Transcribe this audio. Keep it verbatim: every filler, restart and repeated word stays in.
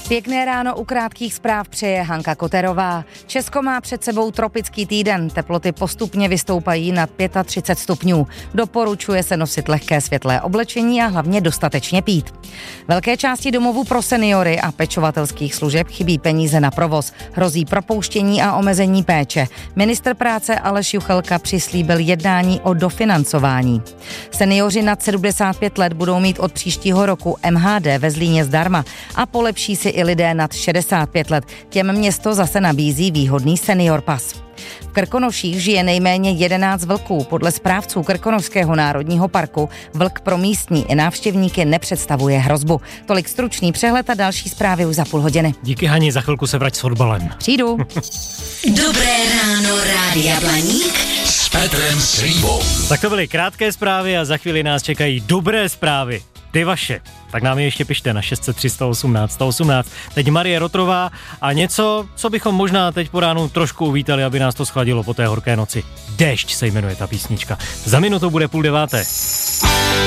Pěkné ráno u Krátkých zpráv přeje Hanka Koterová. Česko má před sebou tropický týden, teploty postupně vystoupají nad třicet pět stupňů. Doporučuje se nosit lehké světlé oblečení a hlavně dostatečně pít. Velké části domovů pro seniory a pečovatelských služeb chybí peníze na provoz. Hrozí propouštění a omezení péče. Ministr práce Aleš Juchelka přislíbil jednání o dofinancování. Seniori nad sedmdesát pět let budou mít od příštího roku M H D ve Zlíně zdarma a polepší si i lidé nad šedesát pět let. Těm město zase nabízí výhodný senior pas. V Krkonoších žije nejméně jedenáct vlků. Podle správců Krkonošského národního parku vlk pro místní i návštěvníky nepředstavuje hrozbu. Tolik stručný přehled a další zprávy už za půl hodiny. Díky, Hani, za chvilku se vrať s fotbalem. Přijdu. Dobré ráno, Rádia Blaník s Petrem Slíbou. Tak to byly krátké zprávy a za chvíli nás čekají dobré zprávy. Ty vaše. Tak nám je ještě pište na šest set tři sto osmnáct sto osmnáct. Teď Marie Rotrová a něco, co bychom možná teď po ránu trošku uvítali, aby nás to schladilo po té horké noci. Déšť se jmenuje ta písnička. Za minutu bude půl deváté.